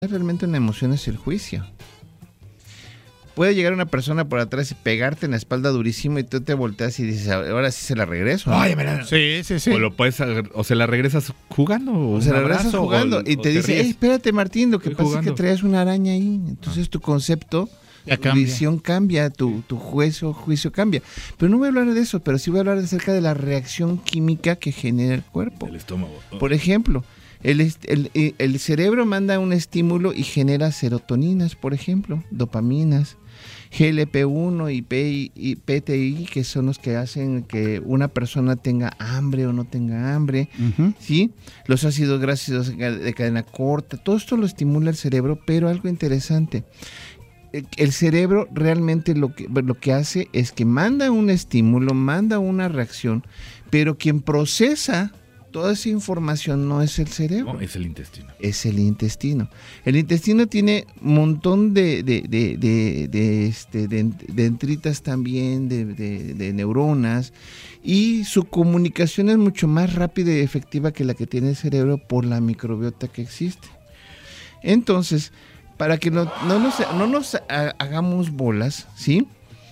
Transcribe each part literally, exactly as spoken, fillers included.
realmente una emoción es el juicio. Puede llegar una persona por atrás y pegarte en la espalda durísimo y tú te volteas y dices, ahora sí se la regreso, ¿no? Ay, mira. Sí, sí, sí. O lo puedes, o se la regresas jugando, o, o se la regresas jugando o, y te, te dice, hey, espérate Martín, lo que Estoy pasa jugando. es que traías una araña ahí. Entonces ah. tu concepto, ya tu cambia. visión cambia, tu, tu juicio, juicio cambia. Pero no voy a hablar de eso, pero sí voy a hablar acerca de la reacción química que genera el cuerpo. El estómago. Oh. Por ejemplo, el, el, el cerebro manda un estímulo y genera serotoninas, por ejemplo, dopaminas. G L P uno y P T I, que son los que hacen que una persona tenga hambre o no tenga hambre, uh-huh. ¿sí? Los ácidos grasos de cadena corta, todo esto lo estimula el cerebro, pero algo interesante, el cerebro realmente lo que, lo que hace es que manda un estímulo, manda una reacción, pero quien procesa toda esa información no es el cerebro. No, es el intestino. Es el intestino. El intestino tiene un montón de, de, de, de, de, este, de dendritas también, de, de, de neuronas, y su comunicación es mucho más rápida y efectiva que la que tiene el cerebro por la microbiota que existe. Entonces, para que no, no, nos, no nos hagamos bolas, ¿sí?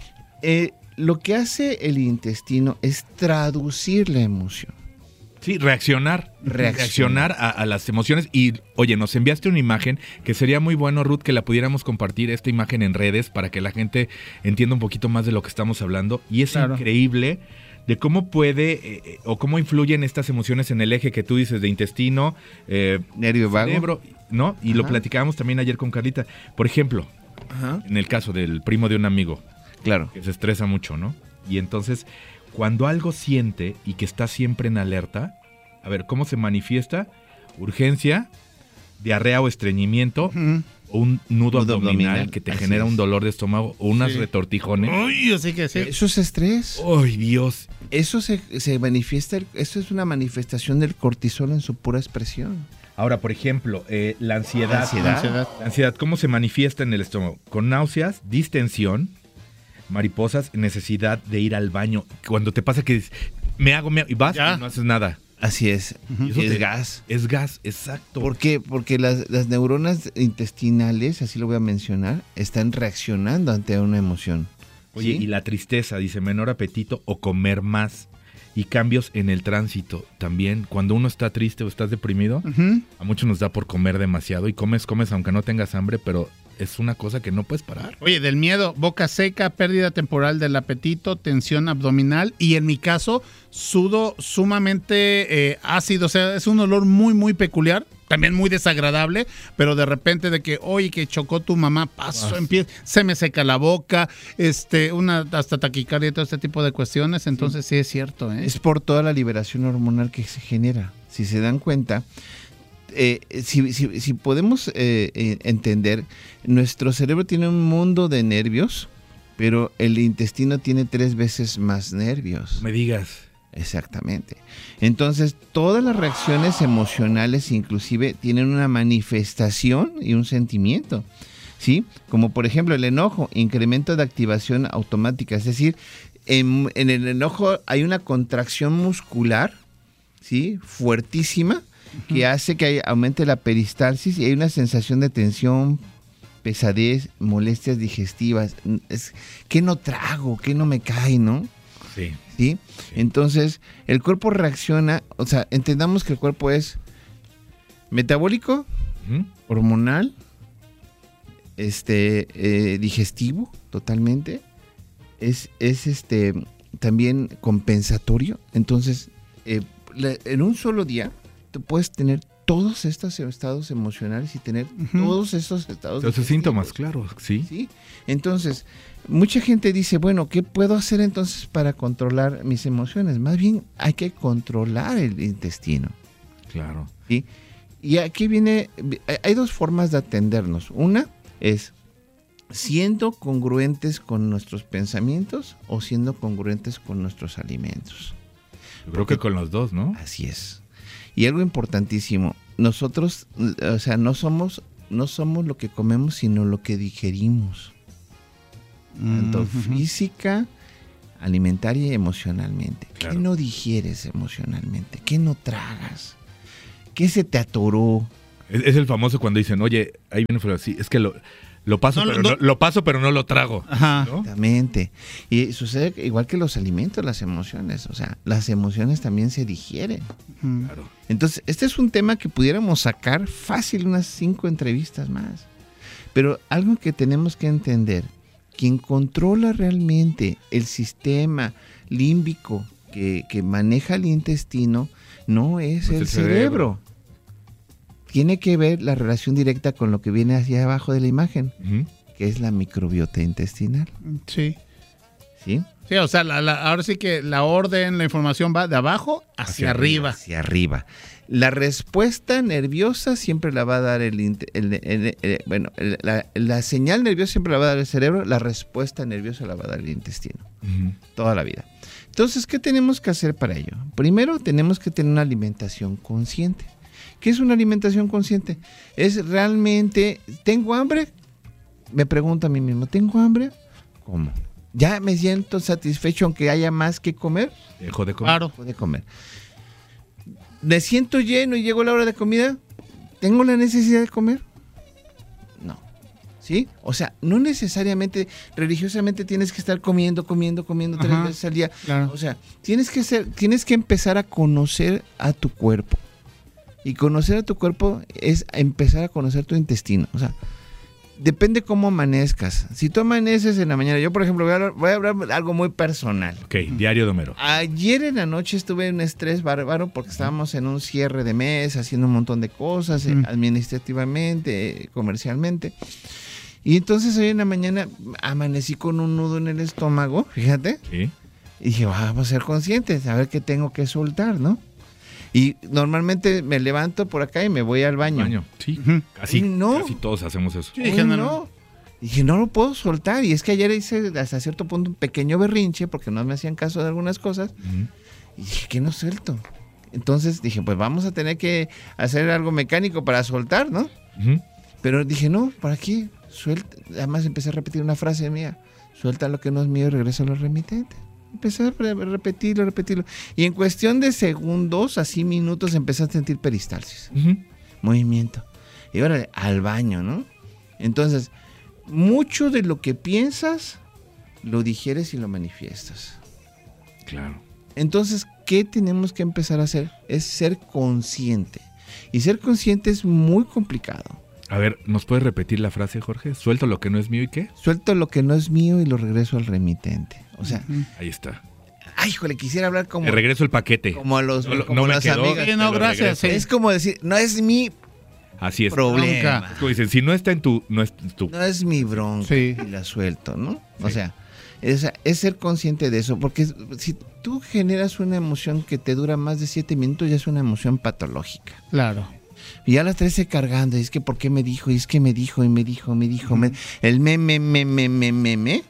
Eh, lo que hace el intestino es traducir la emoción. Sí, reaccionar, reaccionar, reaccionar a, a las emociones. Y, oye, nos enviaste una imagen que sería muy bueno, Ruth, que la pudiéramos compartir, esta imagen en redes, para que la gente entienda un poquito más de lo que estamos hablando. Y es claro. increíble de cómo puede eh, o cómo influyen estas emociones en el eje que tú dices de intestino, eh, nervio vago, cerebro, ¿no? Y Ajá. lo platicábamos también ayer con Carlita. Por ejemplo, Ajá. en el caso del primo de un amigo, claro, que se estresa mucho, ¿no? Y entonces, cuando algo siente y que está siempre en alerta, a ver, ¿cómo se manifiesta? Urgencia, diarrea o estreñimiento, uh-huh. o un nudo, nudo abdominal, abdominal que te Así genera es. un dolor de estómago o unas sí. retortijones. Uy, yo sé que sí. Eso es estrés. ¡Ay, Dios! Eso se, se manifiesta, eso es una manifestación del cortisol en su pura expresión. Ahora, por ejemplo, eh, la ansiedad. ¿Ansiedad? ansiedad. La ansiedad, ¿cómo se manifiesta en el estómago? Con náuseas, distensión, mariposas, necesidad de ir al baño. Cuando te pasa que me hago, me hago y vas ¿Ya? y no haces nada. Así es, uh-huh. es te, gas. Es gas, exacto. ¿Por qué? Porque las, las neuronas intestinales, así lo voy a mencionar, están reaccionando ante una emoción. Oye, ¿sí? Y la tristeza, dice, menor apetito o comer más. Y cambios en el tránsito también. Cuando uno está triste o estás deprimido, uh-huh. a muchos nos da por comer demasiado. Y comes, comes aunque no tengas hambre, pero es una cosa que no puedes parar. Oye, del miedo, boca seca, pérdida temporal del apetito, tensión abdominal y en mi caso, sudo sumamente eh, ácido. O sea, es un olor muy, muy peculiar. También muy desagradable, pero de repente de que, oye, que chocó tu mamá, paso, ah. empieza, se me seca la boca, este, una hasta taquicardia y todo este tipo de cuestiones, entonces sí, sí es cierto. ¿eh? Es por toda la liberación hormonal que se genera. Si se dan cuenta, eh, si, si, si podemos eh, eh, entender, nuestro cerebro tiene un mundo de nervios, pero el intestino tiene tres veces más nervios. Me digas. Exactamente. Entonces, todas las reacciones emocionales inclusive tienen una manifestación y un sentimiento, ¿sí? Como por ejemplo el enojo, incremento de activación automática, es decir, en, en el enojo hay una contracción muscular, ¿sí? Fuertísima, uh-huh. que hace que hay, aumente la peristalsis y hay una sensación de tensión, pesadez, molestias digestivas. Es, ¿qué no trago? ¿Qué no me cae, no? Sí. ¿Sí? Sí. Entonces, el cuerpo reacciona, o sea, entendamos que el cuerpo es metabólico, uh-huh. hormonal, este, eh, digestivo, totalmente, es, es este, también compensatorio. Entonces, eh, la, en un solo día, tú puedes tener todos estos estados emocionales y tener uh-huh. todos estos estados. Esos síntomas, claro, sí. Sí. Entonces, mucha gente dice, bueno, ¿qué puedo hacer entonces para controlar mis emociones? Más bien hay que controlar el intestino. Claro. ¿Sí? Y aquí viene, hay dos formas de atendernos. Una es siendo congruentes con nuestros pensamientos o siendo congruentes con nuestros alimentos. Yo creo Porque, que con los dos, ¿no? Así es. Y algo importantísimo, nosotros, o sea, no somos, no somos lo que comemos, sino lo que digerimos. Tanto uh-huh. física, alimentaria y emocionalmente. Claro. ¿Qué no digieres emocionalmente? ¿Qué no tragas? ¿Qué se te atoró? Es, es el famoso cuando dicen, oye, ahí viene fuera, sí, es que lo, lo paso, No, pero no. no, lo paso, pero no lo trago. Ajá. ¿no? Exactamente. Y sucede igual que los alimentos, las emociones. O sea, las emociones también se digieren. Ujú. Claro. Entonces, este es un tema que pudiéramos sacar fácil unas cinco entrevistas más. Pero algo que tenemos que entender, quien controla realmente el sistema límbico que, que maneja el intestino, no es No es el, el cerebro. cerebro. Tiene que ver la relación directa con lo que viene hacia abajo de la imagen, Ujú. que es la microbiota intestinal. Sí. ¿Sí? Sí, o sea, la- la- ahora sí que la orden, la información va de abajo hacia, Hacia arriba. Hacia arriba. La respuesta nerviosa siempre la va a dar el, inte- el- el- el- bueno, el- la, la señal nerviosa siempre la va a dar el cerebro, la respuesta nerviosa la va a dar el intestino, Ujú. toda la vida. Entonces, ¿qué tenemos que hacer para ello? Primero, tenemos que tener una alimentación consciente. ¿Qué es una alimentación consciente? Es realmente, ¿tengo hambre? Me pregunto a mí mismo, ¿tengo hambre? ¿Cómo? ¿Ya me siento satisfecho aunque haya más que comer? Dejo de comer. Claro. Puede comer. ¿Me siento lleno y llegó la hora de comida? ¿Tengo la necesidad de comer? No. ¿Sí? O sea, no necesariamente religiosamente tienes que estar comiendo, comiendo, comiendo tres Ajá. veces al día. Claro. O sea, tienes que ser, tienes que empezar a conocer a tu cuerpo. Y conocer a tu cuerpo es empezar a conocer tu intestino. O sea, depende cómo amanezcas. Si tú amaneces en la mañana, yo por ejemplo voy a hablar, voy a hablar de algo muy personal. Ok, diario de Homero. Ayer en la noche estuve en un estrés bárbaro porque estábamos en un cierre de mes, haciendo un montón de cosas, eh, Mm. administrativamente, eh, comercialmente. Y entonces hoy en la mañana amanecí con un nudo en el estómago, fíjate, Sí. y dije, vamos a ser conscientes, a ver qué tengo que soltar, ¿no? Y normalmente me levanto por acá y me voy al baño. Baño. Sí. Ujú. Casi, Uy, no. casi todos hacemos eso. Sí, Hoy dije, no, no. no. Dije, no lo puedo soltar. Y es que ayer hice hasta cierto punto un pequeño berrinche porque no me hacían caso de algunas cosas. Ujú. Y dije, ¿qué no suelto? Entonces dije, pues vamos a tener que hacer algo mecánico para soltar, ¿no? Ujú. Pero dije, no, ¿para qué? Suelta. Además empecé a repetir una frase mía. Suelta lo que no es mío y regresa a los remitentes. Empecé a re- repetirlo, repetirlo. Y en cuestión de segundos, así minutos, empecé a sentir peristalsis. Ujú. Movimiento. Y ahora al baño, ¿no? Entonces, mucho de lo que piensas, lo digieres y lo manifiestas. Claro. Entonces, ¿qué tenemos que empezar a hacer? Es ser consciente. Y ser consciente es muy complicado. A ver, ¿nos puedes repetir la frase, Jorge? ¿Suelto lo que no es mío y qué? Suelto lo que no es mío y lo regreso al remitente. O sea, Ujú. Ahí está. ay, híjole, quisiera hablar como, Te regreso el paquete. como a los No lo- como no me las quedó. amigas. Sí, no, Te lo gracias. regreso. Sí. Es como decir, no es mi Así es. problema. Bronca. Como dicen, si no está en tu, no es tu. No es mi bronca Sí. y la suelto, ¿no? O Sí. sea, es, es ser consciente de eso, porque si tú generas una emoción que te dura más de siete minutos, ya es una emoción patológica. Claro. Y ya la traes cargando, y es que ¿por qué me dijo? Y es que me dijo, y me dijo, me dijo, me- el me, me, me, me, me, me, me.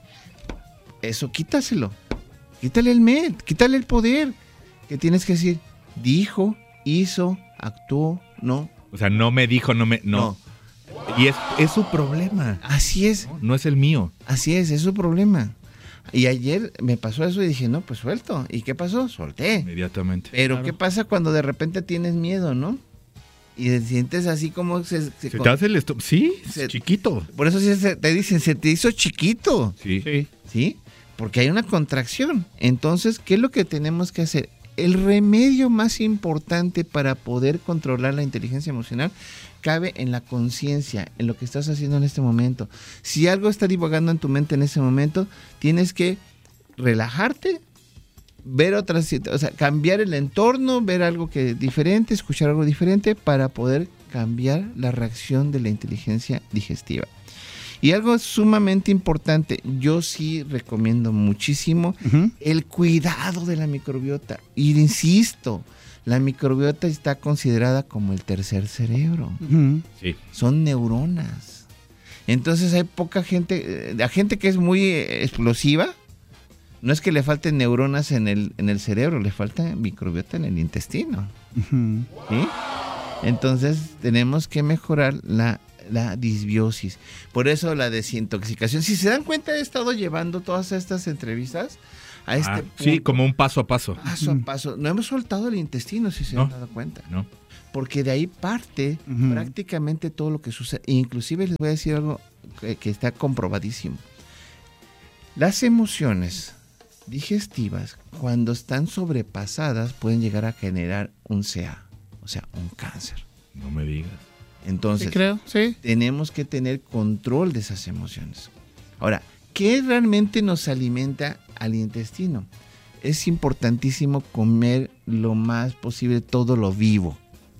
Eso quítaselo. Quítale el me, quítale el poder. Que tienes que decir, dijo, hizo, actuó, no. O sea, no me dijo, no me. No. Y es, es su problema. Así es. ¿no? No es el mío. Así es, es su problema. Y ayer me pasó eso y dije, no, pues suelto. ¿Y qué pasó? Solté. Inmediatamente. Pero Claro. ¿qué pasa cuando de repente tienes miedo, no? Y te sientes así como... Se, se- ¿Se te hace el estómago? Sí, Se- chiquito. Por eso sí se- te dicen, se te hizo chiquito, Sí. Sí. ¿sí? Porque hay una contracción. Entonces, ¿qué es lo que tenemos que hacer? El remedio más importante para poder controlar la inteligencia emocional cabe en la conciencia, en lo que estás haciendo en este momento. Si algo está divagando en tu mente en ese momento, tienes que relajarte, ver otras, situ- o sea, cambiar el entorno, ver algo que diferente, escuchar algo diferente para poder cambiar la reacción de la inteligencia digestiva. Y algo sumamente importante, yo sí recomiendo muchísimo Ujú. el cuidado de la microbiota. Y insisto, la microbiota está considerada como el tercer cerebro. Ujú. Sí. Son neuronas. Entonces hay poca gente, eh, la gente que es muy eh, explosiva, no es que le falten neuronas en el, en el cerebro, le falta microbiota en el intestino. Ujú. ¿Sí? Entonces tenemos que mejorar la, la disbiosis. Por eso la desintoxicación. Si se dan cuenta, he estado llevando todas estas entrevistas a este Ah, punto, sí, como un paso a paso. paso a paso. No hemos soltado el intestino, si se No. han dado cuenta. ¿No? porque de ahí parte uh-huh. prácticamente todo lo que sucede. Inclusive les voy a decir algo que, que está comprobadísimo. Las emociones digestivas, cuando están sobrepasadas, pueden llegar a generar un C A, o sea, un cáncer. No me digas. Entonces, sí, creo, sí. tenemos que tener control de esas emociones. Ahora, ¿qué realmente nos alimenta al intestino? Es importantísimo comer lo más posible todo lo vivo.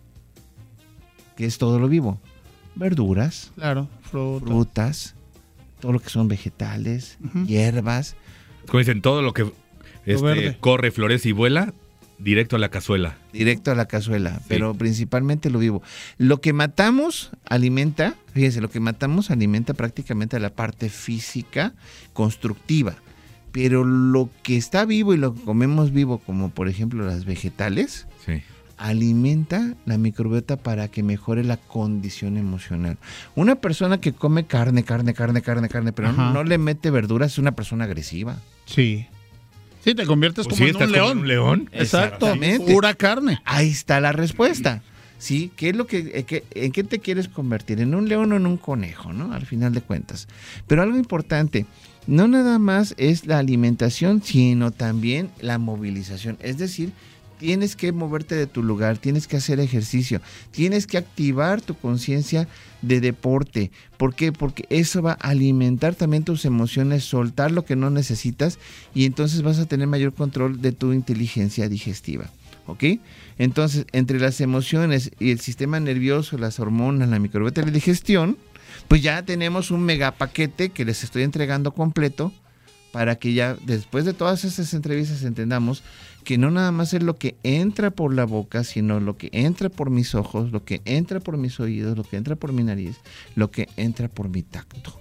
¿Qué es todo lo vivo? Verduras, claro, fruta. frutas, todo lo que son vegetales, uh-huh. hierbas. Como dicen, todo lo que este, corre, florece y vuela, directo a la cazuela. Directo a la cazuela, sí. Pero principalmente lo vivo. Lo que matamos alimenta, fíjense, lo que matamos alimenta prácticamente a la parte física constructiva. Pero lo que está vivo y lo que comemos vivo, como por ejemplo las vegetales, sí. alimenta la microbiota para que mejore la condición emocional. Una persona que come carne, carne, carne, carne, carne, pero no, no le mete verduras, es una persona agresiva. Sí. Sí, te conviertes pues como, sí, en un, león. como un león. Exacto. Pura carne. Ahí está la respuesta. ¿Sí? ¿Qué es lo que, que, ¿En qué te quieres convertir? ¿En un león o en un conejo, no? Al final de cuentas. Pero algo importante, no nada más es la alimentación, sino también la movilización. Es decir, tienes que moverte de tu lugar, tienes que hacer ejercicio, tienes que activar tu conciencia de deporte. ¿Por qué? Porque eso va a alimentar también tus emociones, soltar lo que no necesitas y entonces vas a tener mayor control de tu inteligencia digestiva. ¿Ok? Entonces, entre las emociones y el sistema nervioso, las hormonas, la microbiota y la digestión, pues ya tenemos un megapaquete que les estoy entregando completo para que ya después de todas esas entrevistas entendamos que no nada más es lo que entra por la boca, sino lo que entra por mis ojos, lo que entra por mis oídos, lo que entra por mi nariz, lo que entra por mi tacto.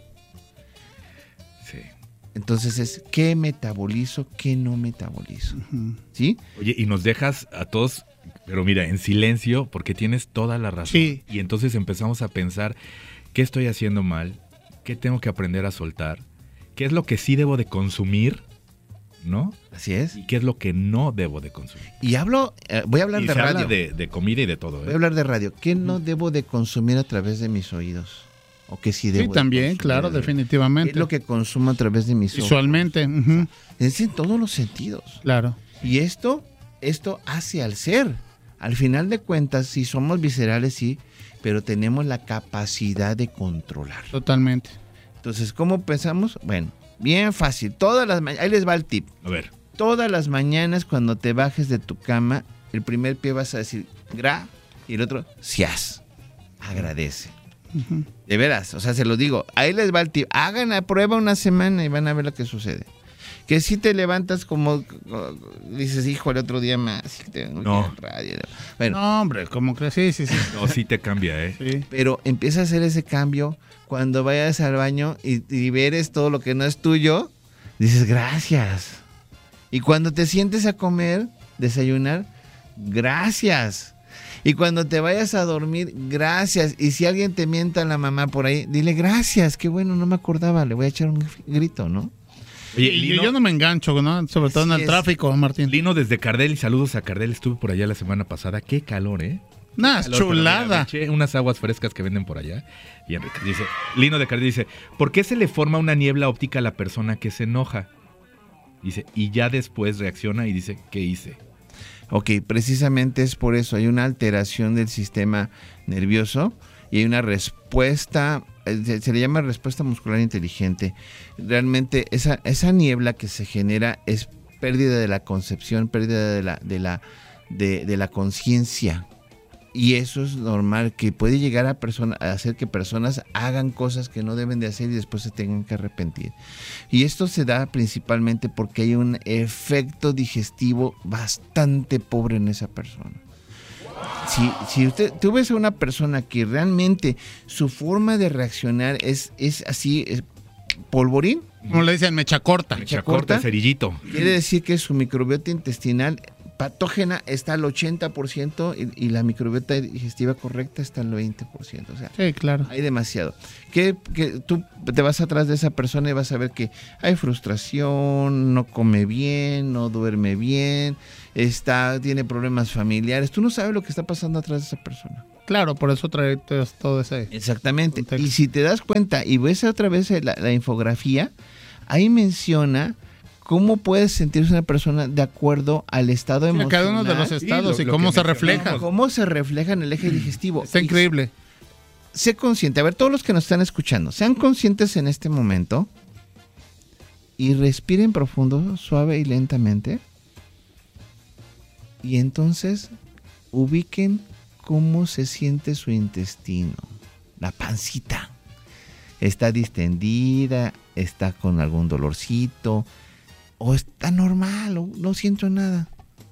Sí. Entonces es qué metabolizo, qué no metabolizo. Uh-huh. ¿Sí? Oye, y nos dejas a todos, pero mira, en silencio, porque tienes toda la razón. Sí. Y entonces empezamos a pensar, ¿qué estoy haciendo mal? ¿Qué tengo que aprender a soltar? ¿Qué es lo que sí debo de consumir? ¿No? Así es. ¿Y qué es lo que no debo de consumir? Y hablo, eh, voy a hablar y de se radio. Habla de, de comida y de todo. ¿eh? Voy a hablar de radio. ¿Qué no debo de consumir a través de mis oídos? ¿O qué sí debo Sí, también, de claro, definitivamente. ¿Qué es lo que consumo a través de mis ojos? Visualmente. Uh-huh. Es en todos los sentidos. Claro. Y esto, esto hace al ser. Al final de cuentas, sí somos viscerales, sí, pero tenemos la capacidad de controlar. Totalmente. Entonces, ¿cómo pensamos? Bueno, bien fácil. Todas las mañanas, ahí les va el tip. A ver. Todas las mañanas cuando te bajes de tu cama, el primer pie vas a decir gra y el otro sias. Agradece. Uh-huh. De veras, o sea, se lo digo. Ahí les va el tip. Hagan la prueba una semana y van a ver lo que sucede. Que si te levantas como, dices, hijo, el otro día más. No. Radio. Bueno, no, hombre, como crees, sí, sí, sí. No, sí te cambia, ¿eh? Sí. Pero empieza a hacer ese cambio cuando vayas al baño y, y veres todo lo que no es tuyo, dices, gracias. Y cuando te sientes a comer, desayunar, gracias. Y cuando te vayas a dormir, gracias. Y si alguien te mienta a la mamá por ahí, dile gracias, qué bueno, no me acordaba, le voy a echar un grito, ¿no? Oye, y Lino, yo no me engancho, ¿no? Sobre todo en el es. tráfico, Martín. Lino desde Cardel, y saludos a Cardel, estuve por allá la semana pasada, qué calor, ¿eh? Nah, calor, chulada. Mira, unas aguas frescas que venden por allá. Y Enrique dice, Lino de Cardel dice, ¿por qué se le forma una niebla óptica a la persona que se enoja? Dice, y ya después reacciona y dice, ¿qué hice? Ok, precisamente es por eso, hay una alteración del sistema nervioso y hay una respuesta, se, se le llama respuesta muscular inteligente. Realmente esa, esa niebla que se genera es pérdida de la concepción, pérdida de la, de la, de, de la conciencia. Y eso es normal, que puede llegar a, persona, a hacer que personas hagan cosas que no deben de hacer y después se tengan que arrepentir. Y esto se da principalmente porque hay un efecto digestivo bastante pobre en esa persona. Si, si usted, tú ves a una persona que realmente su forma de reaccionar es, es así, es polvorín. Como le dicen, mecha corta. Mecha corta, cerillito. Quiere decir que su microbiota intestinal patógena está al ochenta por ciento y, y la microbiota digestiva correcta está al veinte por ciento. O sea, sí, claro. Hay demasiado. Que, que tú te vas atrás de esa persona y vas a ver que hay frustración, no come bien, no duerme bien, está, tiene problemas familiares. Tú no sabes lo que está pasando atrás de esa persona. Claro, por eso trae todo ese... Exactamente. contexto. Y si te das cuenta y ves otra vez la, la infografía, ahí menciona cómo puede sentirse una persona de acuerdo al estado sí, emocional. Cada uno de los estados sí, lo, y cómo se refleja. Cómo se refleja en el eje digestivo. Está increíble. Y sé consciente. A ver, todos los que nos están escuchando, sean conscientes en este momento y respiren profundo, suave y lentamente. Y entonces ubiquen cómo se siente su intestino, la pancita. Está distendida, está con algún dolorcito, o está normal, o no siento nada.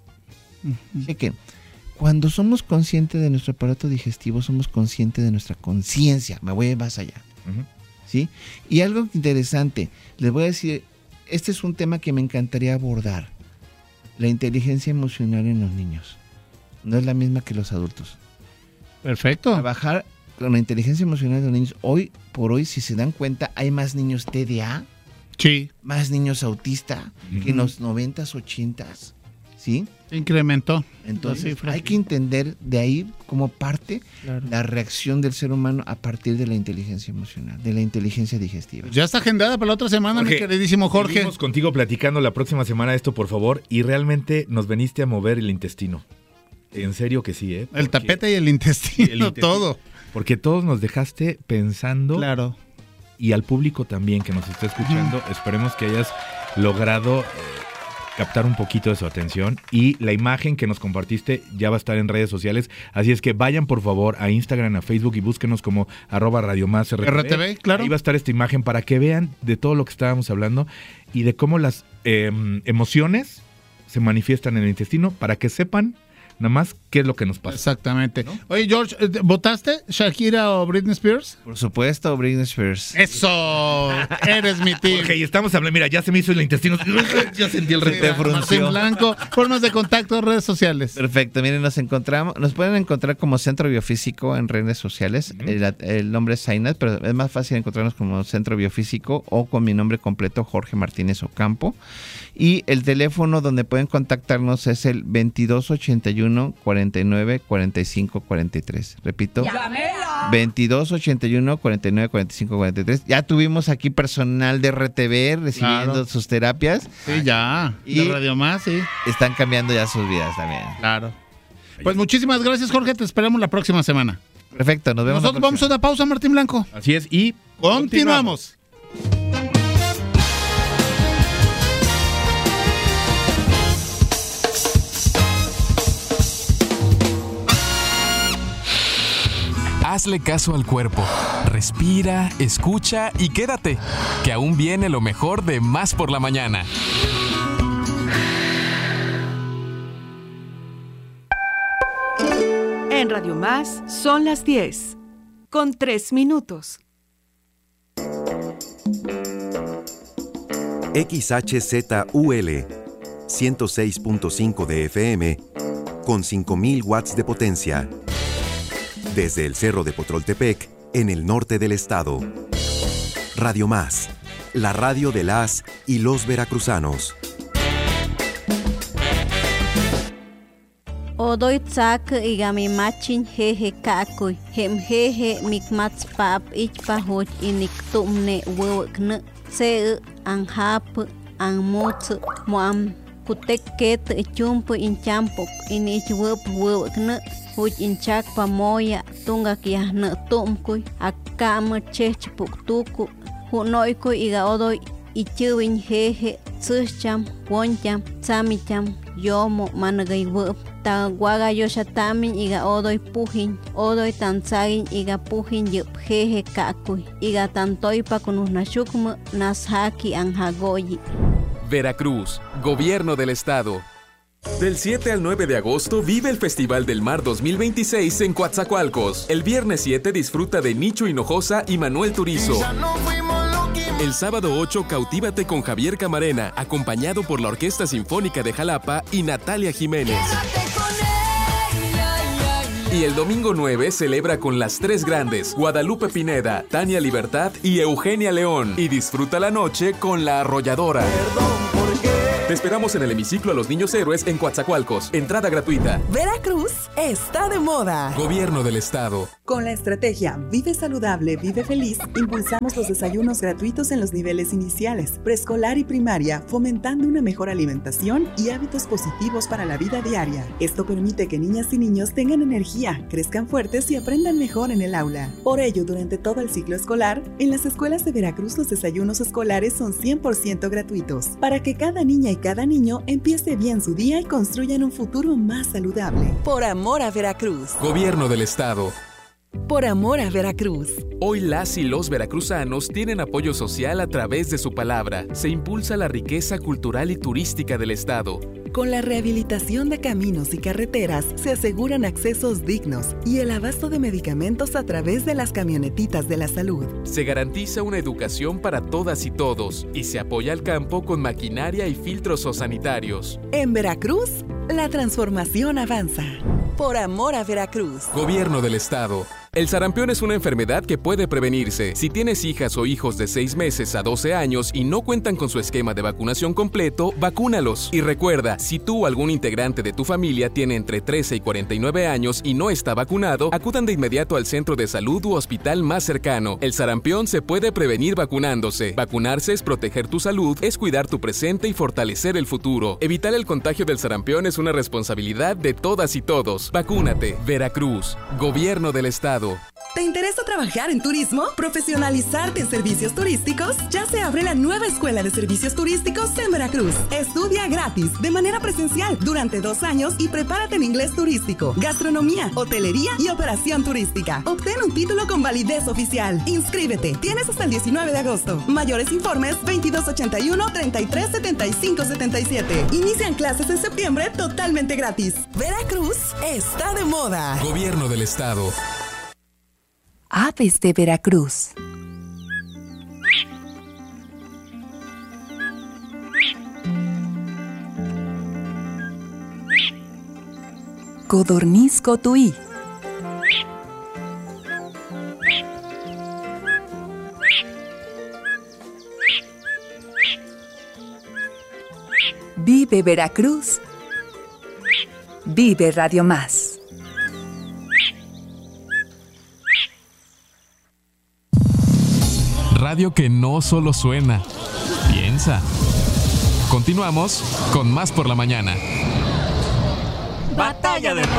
Uh-huh. Chequen, cuando somos conscientes de nuestro aparato digestivo, somos conscientes de nuestra conciencia. Me voy más allá. Uh-huh. ¿Sí? Y algo interesante, les voy a decir, este es un tema que me encantaría abordar. La inteligencia emocional en los niños. No es la misma que los adultos. Perfecto. Trabajar con la inteligencia emocional de los niños. Hoy por hoy, si se dan cuenta, hay más niños T D A. Sí. Más niños autistas uh-huh. que en los noventas, ochentas. ¿Sí? Incrementó. Entonces, hay que entender de ahí como parte claro. la reacción del ser humano a partir de la inteligencia emocional, de la inteligencia digestiva. Ya está agendada para la otra semana, Jorge, mi queridísimo Jorge. Seguimos contigo platicando la próxima semana esto, por favor, y realmente nos veniste a mover el intestino. En serio que sí, ¿eh? Porque el tapete y el intestino, el intestino, todo. Porque todos nos dejaste pensando. Claro. Y al público también que nos está escuchando, uh-huh. esperemos que hayas logrado eh, captar un poquito de su atención. Y la imagen que nos compartiste ya va a estar en redes sociales. Así es que vayan por favor a Instagram, a Facebook y búsquenos como arroba Radio Más R T V. R T V, claro. Ahí va a estar esta imagen para que vean de todo lo que estábamos hablando y de cómo las eh, emociones se manifiestan en el intestino, para que sepan nada más qué es lo que nos pasa. Exactamente. ¿No? Oye, George, ¿votaste Shakira o Britney Spears? Por supuesto, Britney Spears. ¡Eso! Eres mi team. Ok, estamos hablando, mira, ya se me hizo el intestino, ya sentí el reto de frunción. Blanco, formas de contacto, redes sociales. Perfecto, miren, nos encontramos, nos pueden encontrar como Centro Biofísico en redes sociales, uh-huh. el, el nombre es Zainat, pero es más fácil encontrarnos como Centro Biofísico o con mi nombre completo, Jorge Martínez Ocampo. Y el teléfono donde pueden contactarnos es el veintidós ochenta y uno cuarenta y nueve cuarenta y cinco cuarenta y tres. Repito, ¡llámela! veintidós ochenta y uno cuarenta y nueve cuarenta y cinco cuarenta y tres. Ya tuvimos aquí personal de R T V recibiendo claro. sus terapias. Sí, ya. Y de Radio Más, sí. Están cambiando ya sus vidas también. Claro. Pues muchísimas gracias, Jorge. Te esperamos la próxima semana. Perfecto, nos vemos. Nosotros vamos a una pausa, Martín Blanco. Así es, y continuamos. continuamos. Hazle caso al cuerpo. Respira, escucha y quédate, que aún viene lo mejor de Más por la Mañana. En Radio Más son las diez, con tres minutos. X H Z U L ciento seis punto cinco de F M con cinco mil watts de potencia. Desde el Cerro de Potroltepec, en el norte del estado. Radio Más, la radio de las y los veracruzanos. Odoy tsak igami machin jeje kakoy, hem jeje mikmats pap ichpa hoj inik tumne wewkne, se anhap anmutz moam kutek ket chumpo inchampok inich wep wewkne. Huj inchak pamoya tunga kia na tumkuy akama chech puktuku hunoyko iga odoy ichuwin jeje tsucham woncham tsamicham yomo managay wep ta waga yoshatamin iga odoy pujin odoy tanzagin iga pujin yup jeje kakuy iga tantoy pa kunusnashukma nashaki anhagoyi. Veracruz, Gobierno del Estado. Del siete al nueve de agosto vive el Festival del Mar dos mil veintiséis en Coatzacoalcos. El viernes siete disfruta de Nicho Hinojosa y Manuel Turizo. El sábado ocho, cautívate con Javier Camarena, acompañado por la Orquesta Sinfónica de Jalapa y Natalia Jiménez. Y el domingo nueve celebra con las tres grandes, Guadalupe Pineda, Tania Libertad y Eugenia León. Y disfruta la noche con La Arrolladora. Te esperamos en el hemiciclo a los Niños Héroes en Coatzacoalcos. Entrada gratuita. Veracruz está de moda. Gobierno del Estado. Con la estrategia Vive Saludable, Vive Feliz, impulsamos los desayunos gratuitos en los niveles iniciales, preescolar y primaria, fomentando una mejor alimentación y hábitos positivos para la vida diaria. Esto permite que niñas y niños tengan energía, crezcan fuertes y aprendan mejor en el aula. Por ello, durante todo el ciclo escolar, en las escuelas de Veracruz los desayunos escolares son cien por ciento gratuitos, para que cada niña y cada niño empiece bien su día y construyan un futuro más saludable. Por amor a Veracruz. Gobierno del Estado. Por amor a Veracruz. Hoy las y los veracruzanos tienen apoyo social a través de su palabra. Se impulsa la riqueza cultural y turística del Estado. Con la rehabilitación de caminos y carreteras se aseguran accesos dignos y el abasto de medicamentos a través de las camionetitas de la salud. Se garantiza una educación para todas y todos y se apoya al campo con maquinaria y filtros sanitarios. En Veracruz, la transformación avanza. Por amor a Veracruz. Gobierno del Estado. El sarampión es una enfermedad que puede prevenirse. Si tienes hijas o hijos de seis meses a doce años y no cuentan con su esquema de vacunación completo, vacúnalos. Y recuerda, si tú o algún integrante de tu familia tiene entre trece y cuarenta y nueve años y no está vacunado, acudan de inmediato al centro de salud u hospital más cercano. El sarampión se puede prevenir vacunándose. Vacunarse es proteger tu salud, es cuidar tu presente y fortalecer el futuro. Evitar el contagio del sarampión es una responsabilidad de todas y todos. Vacúnate. Veracruz. Gobierno del Estado. ¿Te interesa trabajar en turismo? ¿Profesionalizarte en servicios turísticos? Ya se abre la nueva Escuela de Servicios Turísticos en Veracruz. Estudia gratis, de manera presencial, durante dos años y prepárate en inglés turístico, gastronomía, hotelería y operación turística. Obtén un título con validez oficial. Inscríbete. Tienes hasta el diecinueve de agosto. Mayores informes veintidós ochenta y uno, treinta y tres, setenta y cinco, setenta y siete. Inician clases en septiembre totalmente gratis. Veracruz está de moda. Gobierno del Estado. Aves de Veracruz. Codorniz cotuí. Vive Veracruz. Vive Radio Más. Radio que no solo suena, piensa. Continuamos con Más por la Mañana. Batalla de